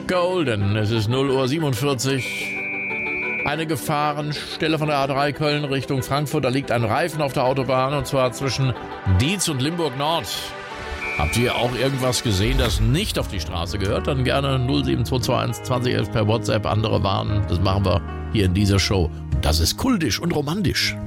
Golden, es ist 0:47 Uhr. Eine Gefahrenstelle von der A3 Köln Richtung Frankfurt. Da liegt ein Reifen auf der Autobahn, und zwar zwischen Dietz und Limburg Nord. Habt ihr auch irgendwas gesehen, das nicht auf die Straße gehört? Dann gerne 07221 2011 per WhatsApp. Andere warnen, das machen wir hier in dieser Show. Das ist kultisch und romantisch.